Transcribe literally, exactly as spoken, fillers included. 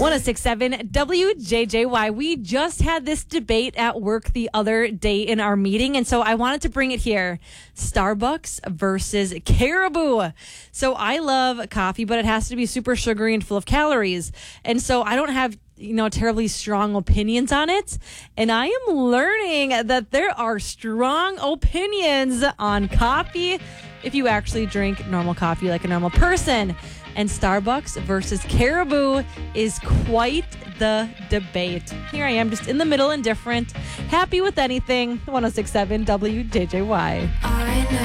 ten sixty-seven W J J Y. We just had this debate at work the other day in our meeting, and so I wanted to bring it here. Starbucks versus Caribou. So I love coffee, but it has to be super sugary and full of calories. And so I don't have you know, terribly strong opinions on it. And I am learning that there are strong opinions on coffee if you actually drink normal coffee like a normal person. And Starbucks versus Caribou is quite the debate. Here I am, just in the middle, indifferent, happy with anything. ten sixty-seven W J J Y.